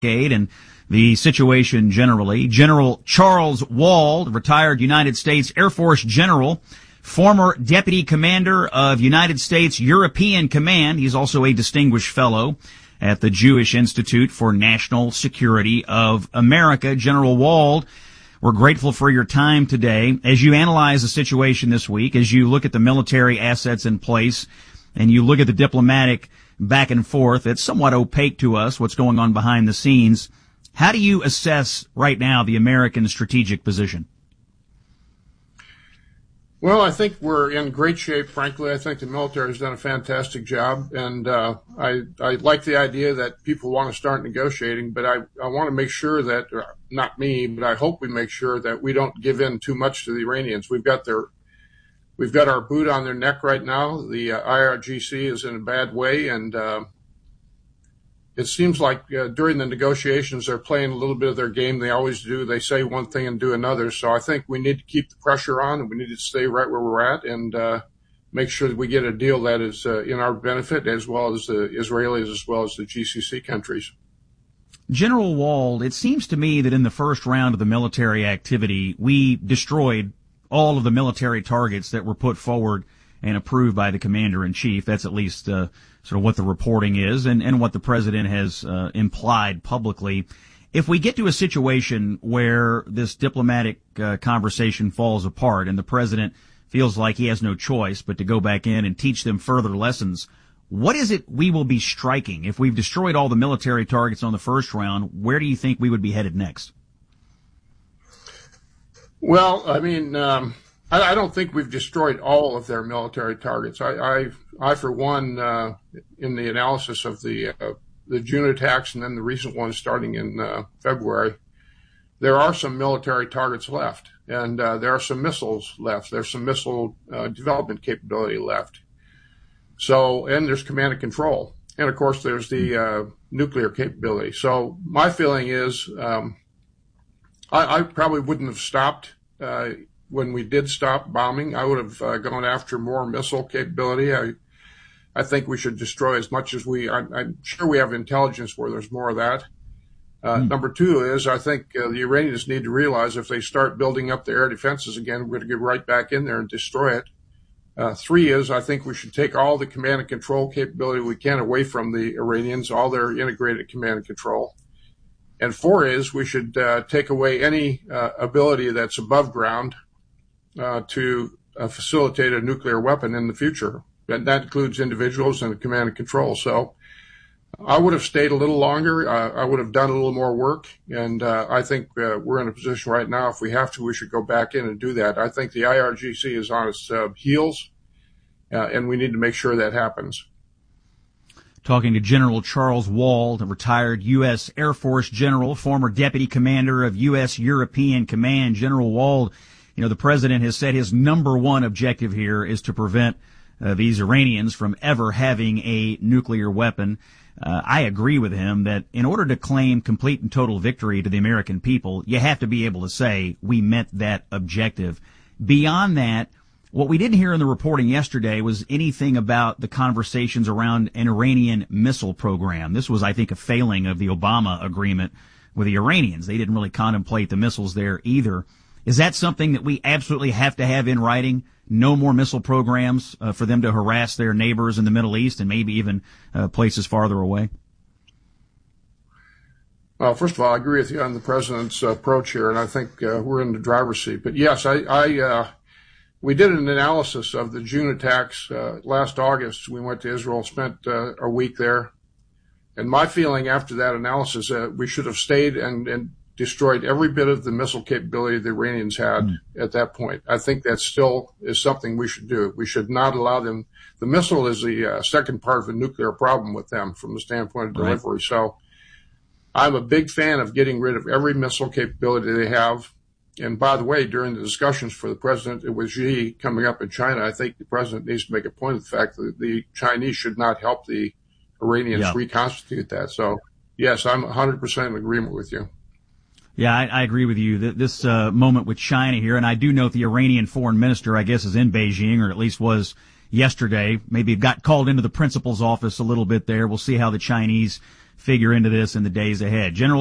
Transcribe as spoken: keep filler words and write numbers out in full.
and the situation generally. General Charles Wald, retired United States Air Force general, former deputy commander of United States European Command. He's also a distinguished fellow at the Jewish Institute for National Security of America. General Wald, we're grateful for your time today. As you analyze the situation this week, as you look at the military assets in place, and you look at the diplomatic back and forth, it's somewhat opaque to us what's going on behind the scenes. How do you assess right now the American strategic position? Well, I think we're in great shape, frankly. I think the military has done a fantastic job, and uh, I, I like the idea that people want to start negotiating, but I, I want to make sure that, not me, but I hope we make sure that we don't give in too much to the Iranians. We've got their, we've got our boot on their neck right now. The uh, I R G C is in a bad way, and uh, it seems like uh, during the negotiations they're playing a little bit of their game. They always do. They say one thing and do another. So I think we need to keep the pressure on, and we need to stay right where we're at and uh, make sure that we get a deal that is uh, in our benefit, as well as the Israelis, as well as the G C C countries. General Wald, it seems to me that in the first round of the military activity, we destroyed all of the military targets that were put forward and approved by the commander-in-chief. That's at least uh, sort of what the reporting is and, and what the president has uh, implied publicly. If we get to a situation where this diplomatic uh, conversation falls apart and the president feels like he has no choice but to go back in and teach them further lessons, what is it we will be striking? If we've destroyed all the military targets on the first round, where do you think we would be headed next? Well, I mean, um, I, I don't think we've destroyed all of their military targets. I, I, I for one, uh, in the analysis of the uh, the June attacks and then the recent ones starting in uh, February, there are some military targets left, and uh, there are some missiles left. There's some missile uh, development capability left. So, and there's command and control, and of course there's the uh, nuclear capability. So, my feeling is. Um, I, I probably wouldn't have stopped uh, when we did stop bombing. I would have uh, gone after more missile capability. I, I think we should destroy as much as we. I, I'm sure we have intelligence where there's more of that. Uh, mm. Number two is I think uh, the Iranians need to realize if they start building up their air defenses again, we're going to get right back in there and destroy it. Uh, three is I think we should take all the command and control capability we can away from the Iranians, all their integrated command and control. And four is we should uh, take away any uh, ability that's above ground uh, to uh, facilitate a nuclear weapon in the future. And that includes individuals and command and control. So I would have stayed a little longer. Uh, I would have done a little more work. And uh, I think uh, we're in a position right now, if we have to, we should go back in and do that. I think the I R G C is on its uh, heels, uh, and we need to make sure that happens. Talking to General Charles Wald, a retired U S Air Force general, former deputy commander of U S European Command. General Wald, you know, the president has said his number one objective here is to prevent uh, these Iranians from ever having a nuclear weapon. Uh, I agree with him that in order to claim complete and total victory to the American people, you have to be able to say we met that objective. Beyond that, what we didn't hear in the reporting yesterday was anything about the conversations around an Iranian missile program. This was, I think, a failing of the Obama agreement with the Iranians. They didn't really contemplate the missiles there either. Is that something that we absolutely have to have in writing? No more missile programs uh, for them to harass their neighbors in the Middle East and maybe even uh, places farther away? Well, first of all, I agree with you on the president's approach here, and I think uh, we're in the driver's seat. But yes, I, I uh, we did an analysis of the June attacks uh, last August. We went to Israel, spent uh, a week there. And my feeling after that analysis, uh, we should have stayed and, and destroyed every bit of the missile capability the Iranians had mm. at that point. I think that still is something we should do. We should not allow them. The missile is the uh, second part of the nuclear problem with them from the standpoint of delivery. Right. So I'm a big fan of getting rid of every missile capability they have. And by the way, during the discussions for the president with Xi coming up in China, I think the president needs to make a point of the fact that the Chinese should not help the Iranians yeah. reconstitute that. So, yes, I'm one hundred percent in agreement with you. Yeah, I, I agree with you. This uh, moment with China here, and I do note the Iranian foreign minister, I guess, is in Beijing, or at least was yesterday. Maybe got called into the principal's office a little bit there. We'll see how the Chinese figure into this in the days ahead. General